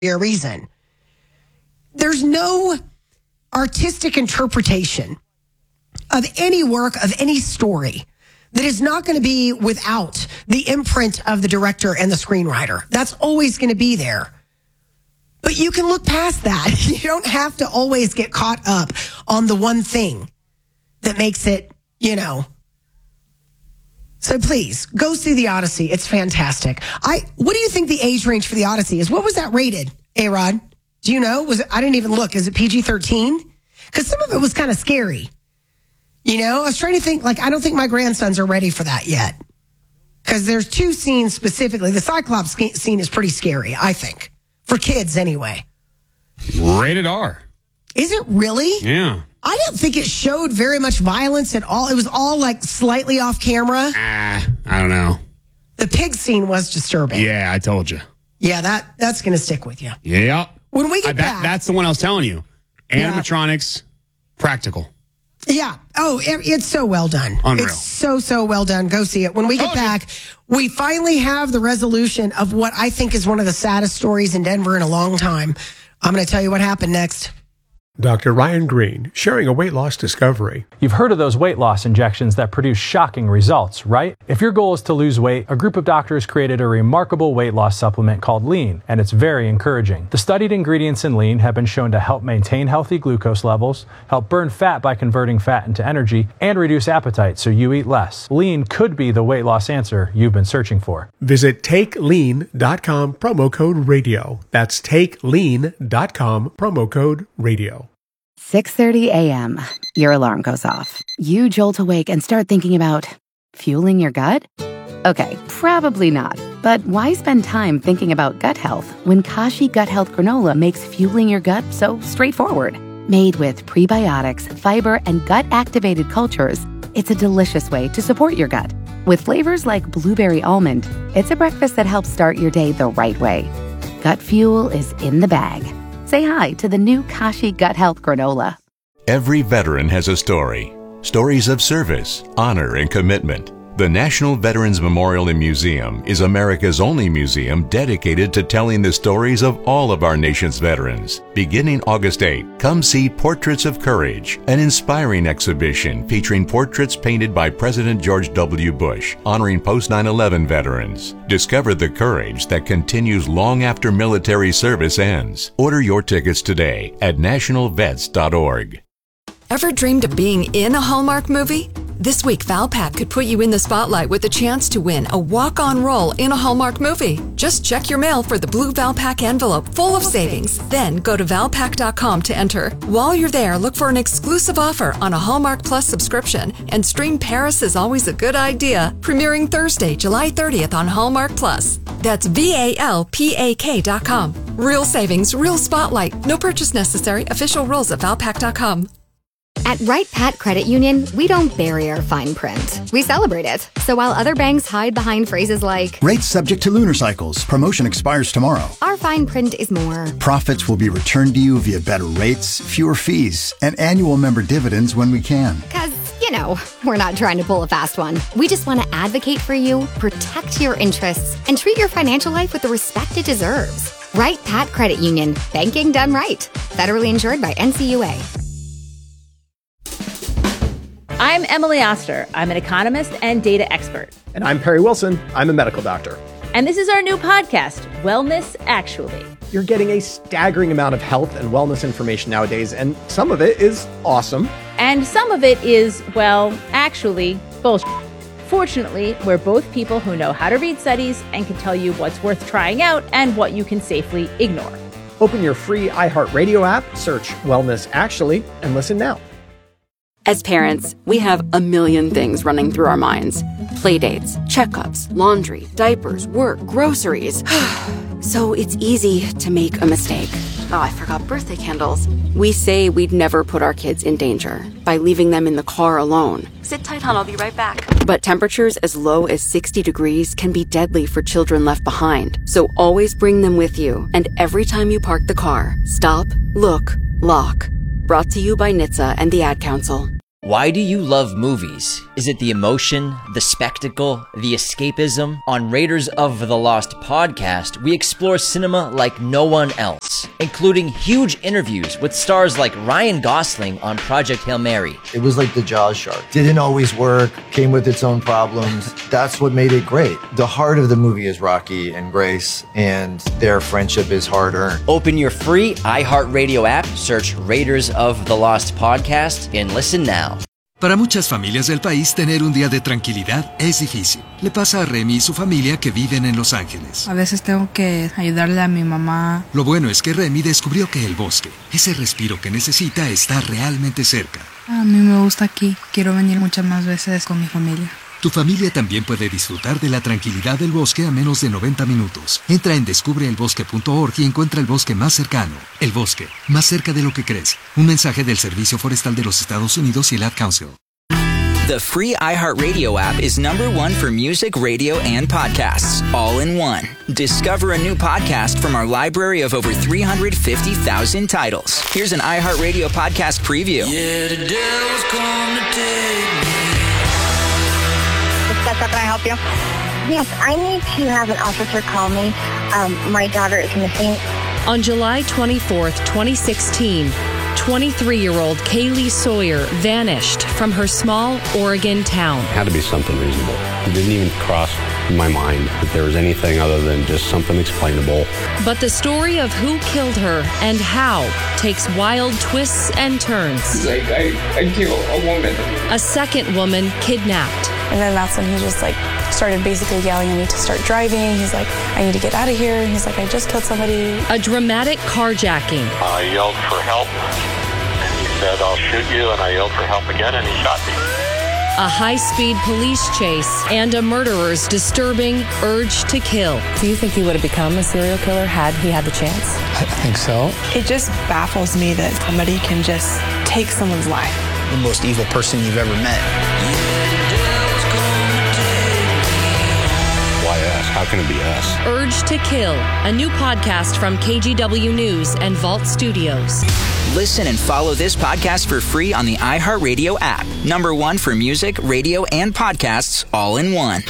a reason. There's no artistic interpretation of any work, of any story, that is not going to be without the imprint of the director and the screenwriter. That's always going to be there. But you can look past that. You don't have to always get caught up on the one thing that makes it, So please, go see The Odyssey. It's fantastic. What do you think the age range for The Odyssey is? What was that rated, A-Rod? Do you know? I didn't even look. Is it PG-13? Because some of it was kind of scary. I was trying to think, I don't think my grandsons are ready for that yet. Because there's two scenes specifically. The Cyclops scene is pretty scary, I think. For kids, anyway. Rated R. Is it really? Yeah. I don't think it showed very much violence at all. It was all slightly off camera. I don't know. The pig scene was disturbing. Yeah, I told you. Yeah, that's going to stick with you. Yeah. When we get back. That's the one I was telling you. Animatronics, practical. Yeah. Oh, it's so well done. Unreal. It's so well done. Go see it. When we get back, we finally have the resolution of what I think is one of the saddest stories in Denver in a long time. I'm going to tell you what happened next. Dr. Ryan Green, sharing a weight loss discovery. You've heard of those weight loss injections that produce shocking results, right? If your goal is to lose weight, a group of doctors created a remarkable weight loss supplement called Lean, and it's very encouraging. The studied ingredients in Lean have been shown to help maintain healthy glucose levels, help burn fat by converting fat into energy, and reduce appetite so you eat less. Lean could be the weight loss answer you've been searching for. Visit TakeLean.com, promo code radio. That's TakeLean.com, promo code radio. 6:30 a.m. Your alarm goes off. You jolt awake and start thinking about fueling your gut? Okay, probably not. But why spend time thinking about gut health when Kashi Gut Health Granola makes fueling your gut so straightforward? Made with prebiotics, fiber, and gut-activated cultures, it's a delicious way to support your gut. With flavors like blueberry almond, it's a breakfast that helps start your day the right way. Gut fuel is in the bag. Say hi to the new Kashi Gut Health Granola. Every veteran has a story. Stories of service, honor, and commitment. The National Veterans Memorial and Museum is America's only museum dedicated to telling the stories of all of our nation's veterans. Beginning August 8, come see Portraits of Courage, an inspiring exhibition featuring portraits painted by President George W. Bush, honoring post-9/11 veterans. Discover the courage that continues long after military service ends. Order your tickets today at nationalvets.org. Ever dreamed of being in a Hallmark movie? This week, Valpak could put you in the spotlight with a chance to win a walk-on role in a Hallmark movie. Just check your mail for the blue Valpak envelope full of savings. Then go to valpak.com to enter. While you're there, look for an exclusive offer on a Hallmark Plus subscription and stream Paris is Always a Good Idea, premiering Thursday, July 30th on Hallmark Plus. That's VALPAK.com. Real savings, real spotlight. No purchase necessary. Official rules at valpak.com. At Wright Pat Credit Union, we don't bury our fine print. We celebrate it. So while other banks hide behind phrases like, rates subject to lunar cycles, promotion expires tomorrow, our fine print is more. Profits will be returned to you via better rates, fewer fees, and annual member dividends when we can. Because, we're not trying to pull a fast one. We just want to advocate for you, protect your interests, and treat your financial life with the respect it deserves. Wright Pat Credit Union. Banking done right. Federally insured by NCUA. I'm Emily Oster. I'm an economist and data expert. And I'm Perry Wilson. I'm a medical doctor. And this is our new podcast, Wellness Actually. You're getting a staggering amount of health and wellness information nowadays, and some of it is awesome. And some of it is, actually, bullshit. Fortunately, we're both people who know how to read studies and can tell you what's worth trying out and what you can safely ignore. Open your free iHeartRadio app, search Wellness Actually, and listen now. As parents, we have a million things running through our minds. Playdates, checkups, laundry, diapers, work, groceries. So it's easy to make a mistake. Oh, I forgot birthday candles. We say we'd never put our kids in danger by leaving them in the car alone. Sit tight, hon, I'll be right back. But temperatures as low as 60 degrees can be deadly for children left behind. So always bring them with you. And every time you park the car, stop, look, lock. Brought to you by NHTSA and the Ad Council. Why do you love movies? Is it the emotion, the spectacle, the escapism? On Raiders of the Lost podcast, we explore cinema like no one else, including huge interviews with stars like Ryan Gosling on Project Hail Mary. It was like the Jaws shark. Didn't always work, came with its own problems. That's what made it great. The heart of the movie is Rocky and Grace, and their friendship is hard-earned. Open your free iHeartRadio app, search Raiders of the Lost podcast, and listen now. Para muchas familias del país, tener un día de tranquilidad es difícil. Le pasa a Remy y su familia que viven en Los Ángeles. A veces tengo que ayudarle a mi mamá. Lo bueno es que Remy descubrió que el bosque, ese respiro que necesita, está realmente cerca. A mí me gusta aquí. Quiero venir muchas más veces con mi familia. Tu familia también puede disfrutar de la tranquilidad del bosque a menos de 90 minutos. Entra en descubreelbosque.org y encuentra el bosque más cercano. El bosque, más cerca de lo que crees. Un mensaje del Servicio Forestal de los Estados Unidos y el Ad Council. The free iHeartRadio app is #1 for music, radio, and podcasts, all in one. Discover a new podcast from our library of over 350,000 titles. Here's an iHeartRadio podcast preview. Yeah, the devil's come to take me. Can I help you? Yes, I need to have an officer call me. My daughter is missing. On July 24th, 2016, 23-year-old Kaylee Sawyer vanished from her small Oregon town. It had to be something reasonable. It didn't even cross my mind that there was anything other than just something explainable. But the story of who killed her and how takes wild twists and turns. Like, I killed a woman. A second woman kidnapped. And then that's when he just started basically yelling at me to start driving. He's like, I need to get out of here. He's like, I just killed somebody. A dramatic carjacking. I yelled for help, and he said, I'll shoot you, and I yelled for help again, and he shot me. A high-speed police chase and a murderer's disturbing urge to kill. Do you think he would have become a serial killer had he had the chance? I think so. It just baffles me that somebody can just take someone's life. The most evil person you've ever met. How can it be us? Urge to Kill, a new podcast from KGW News and Vault Studios. Listen and follow this podcast for free on the iHeartRadio app. #1 for music, radio, and podcasts, all in one.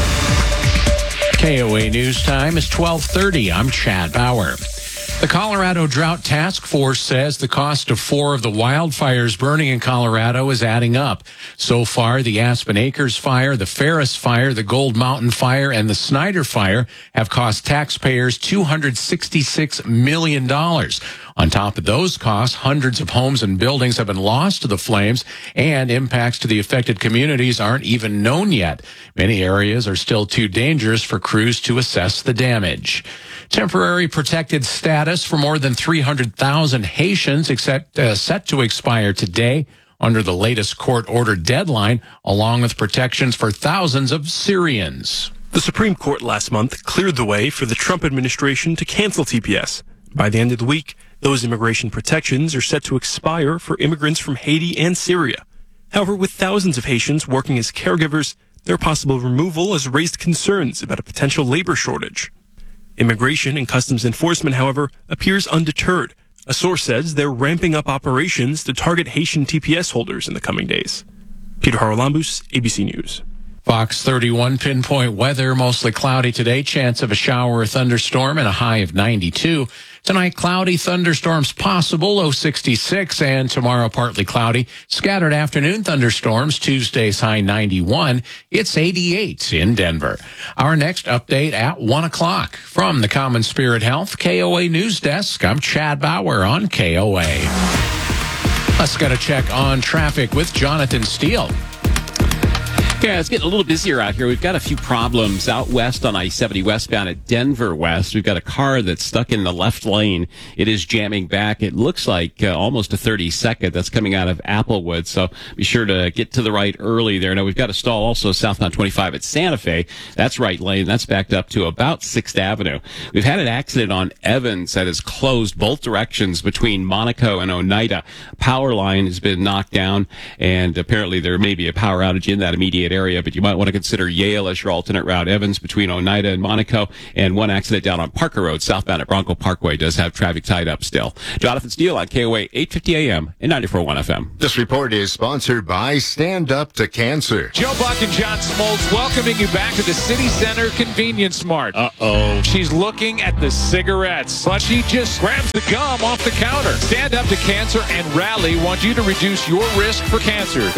KOA News Time is 12:30. I'm Chad Bauer. The Colorado Drought Task Force says the cost of 4 of the wildfires burning in Colorado is adding up. So far, the Aspen Acres Fire, the Ferris Fire, the Gold Mountain Fire, and the Snyder Fire have cost taxpayers $266 million. On top of those costs, hundreds of homes and buildings have been lost to the flames, and impacts to the affected communities aren't even known yet. Many areas are still too dangerous for crews to assess the damage. Temporary protected status for more than 300,000 Haitians set to expire today under the latest court-ordered deadline, along with protections for thousands of Syrians. The Supreme Court last month cleared the way for the Trump administration to cancel TPS. By the end of the week, those immigration protections are set to expire for immigrants from Haiti and Syria. However, with thousands of Haitians working as caregivers, their possible removal has raised concerns about a potential labor shortage. Immigration and Customs Enforcement, however, appears undeterred. A source says they're ramping up operations to target Haitian TPS holders in the coming days. Peter Haralambous, ABC News. Fox 31 pinpoint weather, mostly cloudy today, chance of a shower or thunderstorm and a high of 92. Tonight, cloudy thunderstorms possible, low 66, and tomorrow partly cloudy. Scattered afternoon thunderstorms, Tuesday's high 91. It's 88 in Denver. Our next update at 1 o'clock. From the Common Spirit Health KOA News Desk, I'm Chad Bauer on KOA. Let's get a check on traffic with Jonathan Steele. Yeah, it's getting a little busier out here. We've got a few problems out west on I-70 westbound at Denver West. We've got a car that's stuck in the left lane. It is jamming back. It looks like almost a 30-second. That's coming out of Applewood, so be sure to get to the right early there. Now, we've got a stall also southbound 25 at Santa Fe. That's right lane. That's backed up to about 6th Avenue. We've had an accident on Evans that has closed both directions between Monaco and Oneida. Power line has been knocked down, and apparently there may be a power outage in that immediate area, but you might want to consider Yale as your alternate route. Evans between Oneida and Monaco, and one accident down on Parker Road, southbound at Bronco Parkway, does have traffic tied up still. Jonathan Steele on KOA 850 AM and 94.1 FM. This report is sponsored by Stand Up to Cancer. Joe Buck and John Smoltz welcoming you back to the City Center Convenience Mart. Uh-oh. She's looking at the cigarettes, but she just grabs the gum off the counter. Stand Up to Cancer and Rally want you to reduce your risk for cancer.